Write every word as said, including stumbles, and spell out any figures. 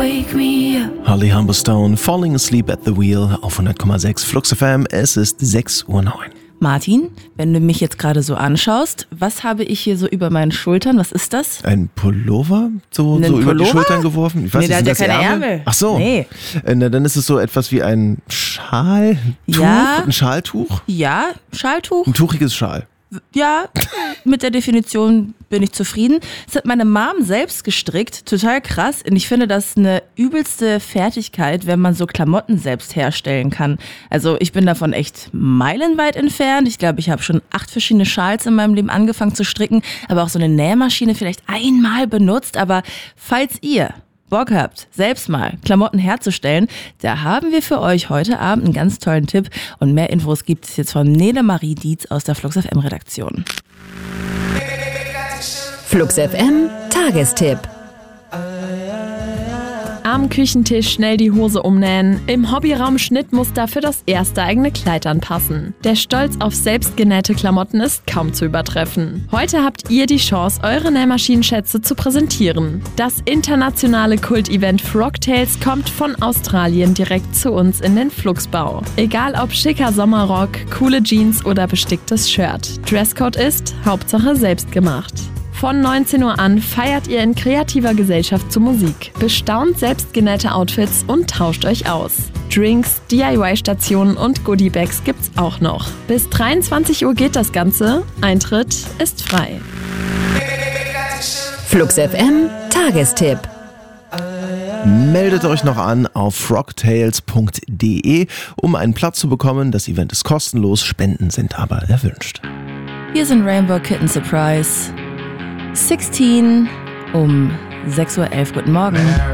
wake me up. Holly Humberstone, Falling Asleep at the Wheel auf hundert Komma sechs Flux F M. Es ist sechs Uhr neun. Martin, wenn du mich jetzt gerade so anschaust, was habe ich hier so über meinen Schultern? Was ist das? Ein Pullover? So, Ein so über die Pullover? Schultern geworfen? Ich weiß Nee, der nicht, hat sind ja das keine Ärmel? Ärmel. Ach so. Nee. Äh, na, dann ist es so etwas wie ein Schal? Tuch? Ja. Ein Schaltuch? Ja, Schaltuch? Ein tuchiges Schal. Ja, mit der Definition bin ich zufrieden. Das hat meine Mom selbst gestrickt, total krass. Und ich finde das eine übelste Fertigkeit, wenn man so Klamotten selbst herstellen kann. Also ich bin davon echt meilenweit entfernt. Ich glaube, ich habe schon acht verschiedene Schals in meinem Leben angefangen zu stricken, aber auch so eine Nähmaschine vielleicht einmal benutzt. Aber falls ihr Bock habt, selbst mal Klamotten herzustellen, da haben wir für euch heute Abend einen ganz tollen Tipp und mehr Infos gibt es jetzt von Nele Marie Dietz aus der Flux F M Redaktion. Flux F M Tagestipp. Am Küchentisch schnell die Hose umnähen, im Hobbyraum Schnittmuster für das erste eigene Kleid anpassen. Der Stolz auf selbstgenähte Klamotten ist kaum zu übertreffen. Heute habt ihr die Chance, eure Nähmaschinenschätze zu präsentieren. Das internationale Kult-Event Frogtales kommt von Australien direkt zu uns in den Fluxbau. Egal ob schicker Sommerrock, coole Jeans oder besticktes Shirt. Dresscode ist Hauptsache selbstgemacht. Von neunzehn Uhr an feiert ihr in kreativer Gesellschaft zu Musik. Bestaunt selbstgenähte Outfits und tauscht euch aus. Drinks, D I Y-Stationen und Goodiebags gibt's auch noch. Bis dreiundzwanzig Uhr geht das Ganze. Eintritt ist frei. Flux F M Tagestipp. Meldet euch noch an auf frogtales punkt de, um einen Platz zu bekommen. Das Event ist kostenlos, Spenden sind aber erwünscht. Hier sind Rainbow Kitten Surprise. sechzehn um sechs Uhr elf. Guten Morgen.